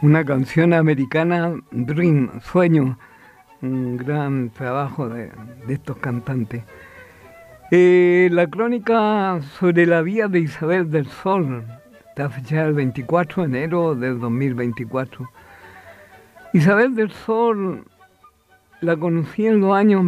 una canción americana, Dream, Sueño, un gran trabajo de estos cantantes. La crónica sobre la vida de Isabel del Sol está fechada el 24 de enero del 2024. Isabel del Sol la conocí en los años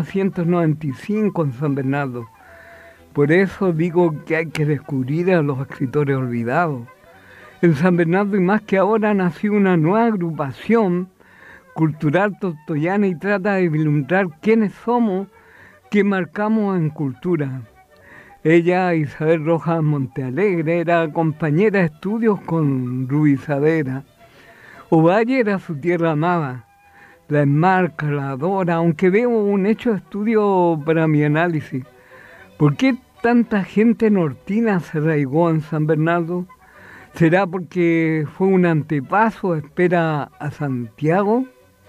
1995 en San Bernardo. Por eso digo que hay que descubrir a los escritores olvidados. En San Bernardo y más que ahora nació una nueva agrupación cultural tortoyana y trata de vislumbrar quiénes somos, qué marcamos en cultura. Ella, Isabel Rojas Montealegre, era compañera de estudios con Rubí Saavedra. Ovalle era su tierra amada, la enmarca, la adora, aunque veo un hecho de estudio para mi análisis. ¿Por qué tanta gente nortina se arraigó en San Bernardo? ¿Será porque fue un antepaso de espera a Santiago?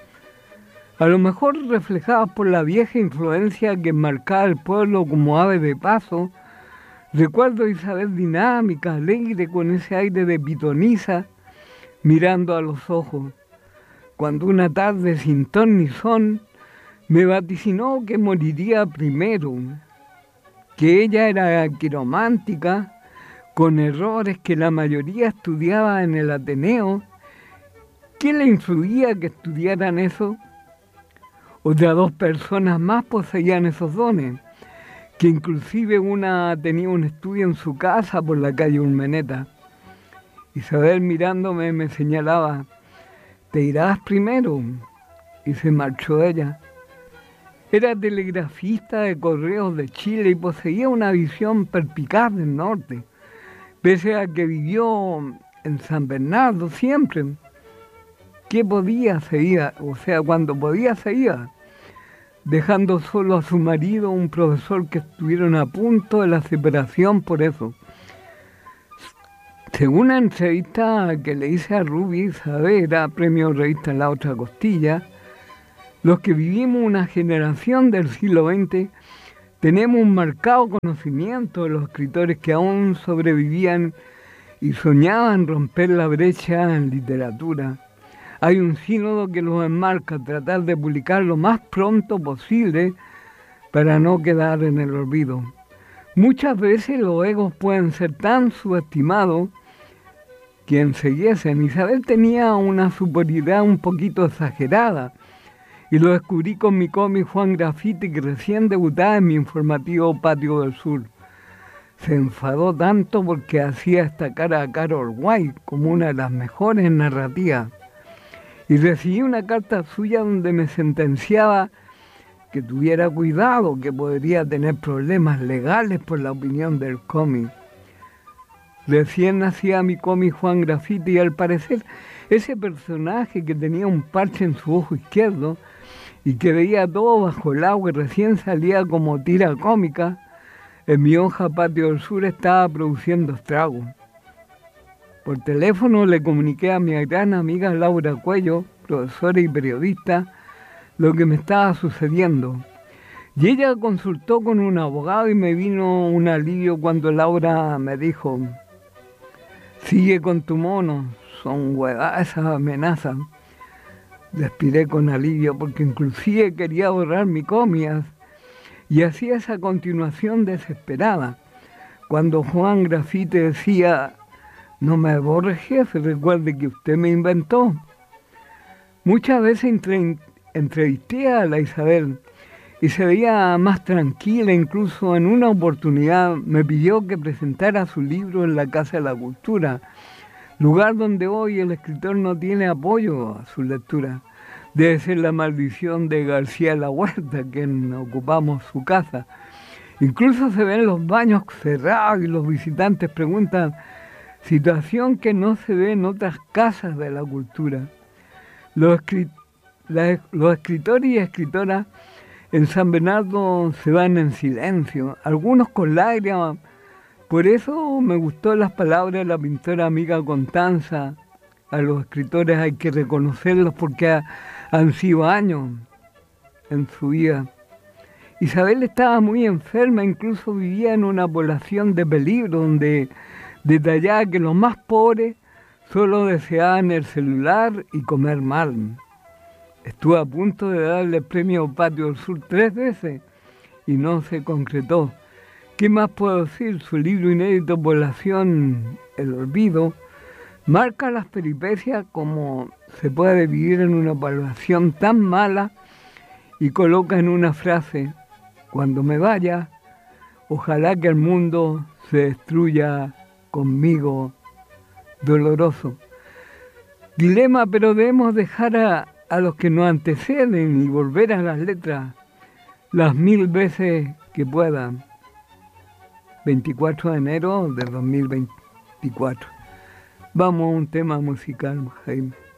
A lo mejor reflejada por la vieja influencia que marcaba el pueblo como ave de paso. Recuerdo a Isabel dinámica, alegre, con ese aire de pitonisa, mirando a los ojos. Cuando una tarde sin ton ni son, me vaticinó que moriría primero, que ella era quiromántica, con errores que la mayoría estudiaba en el Ateneo. ¿Qué le influía que estudiaran eso? Otras dos personas más poseían esos dones, que inclusive una tenía un estudio en su casa por la calle Urmeneta. Isabel mirándome me señalaba, «¿Te irás primero?» Y se marchó ella. Era telegrafista de Correos de Chile y poseía una visión perspicaz del norte, pese a que vivió en San Bernardo siempre. ¿Qué podía se iba? O sea, cuando podía se iba, dejando solo a su marido, un profesor que estuvieron a punto de la separación por eso. Según una entrevista que le hice a Rubí Saavedra, premio Revista La Otra Costilla, los que vivimos una generación del siglo XX tenemos un marcado conocimiento de los escritores que aún sobrevivían y soñaban romper la brecha en literatura. Hay un sínodo que los enmarca, tratar de publicar lo más pronto posible para no quedar en el olvido. Muchas veces los egos pueden ser tan subestimados que enseguiesen. Isabel tenía una superioridad un poquito exagerada, y lo descubrí con mi cómic Juan Graffiti, que recién debutaba en mi informativo Patio del Sur. Se enfadó tanto porque hacía destacar a Carol White como una de las mejores narrativas. Y recibí una carta suya donde me sentenciaba que tuviera cuidado, que podría tener problemas legales por la opinión del cómic. Recién nacía mi cómic Juan Graffiti y al parecer ese personaje que tenía un parche en su ojo izquierdo y que veía todo bajo el agua y recién salía como tira cómica, en mi hoja Patio del Sur estaba produciendo estragos. Por teléfono le comuniqué a mi gran amiga Laura Cuello, profesora y periodista, lo que me estaba sucediendo. Y ella consultó con un abogado y me vino un alivio cuando Laura me dijo, «Sigue con tu mono, son huevadas esas amenazas». Respiré con alivio porque inclusive quería borrar mi cómic y hacía esa continuación desesperada. Cuando Juan Graffiti decía, «No me borre, jefe, recuerde que usted me inventó». Muchas veces entrevisté a la Isabel y se veía más tranquila, incluso en una oportunidad me pidió que presentara su libro en la Casa de la Cultura, lugar donde hoy el escritor no tiene apoyo a su lectura. Debe ser la maldición de García de la Huerta, quien ocupamos su casa. Incluso se ven los baños cerrados y los visitantes preguntan, situación que no se ve en otras casas de la cultura. Los escritores y escritoras en San Bernardo se van en silencio, algunos con lágrimas. Por eso me gustó las palabras de la pintora amiga Constanza. A los escritores hay que reconocerlos porque han sido años en su vida. Isabel estaba muy enferma, incluso vivía en una población de peligro donde detallaba que los más pobres Solo deseaban el celular y comer mal. Estuve a punto de darle el premio Patio del Sur 3 veces y no se concretó. ¿Qué más puedo decir? Su libro inédito Población, el olvido, marca las peripecias como se puede vivir en una población tan mala y coloca en una frase: cuando me vaya, ojalá que el mundo se destruya conmigo, doloroso. Dilema, pero debemos dejar a los que nos anteceden y volver a las letras las 1000 veces que puedan. 24 de enero de 2024. Vamos a un tema musical, Jaime.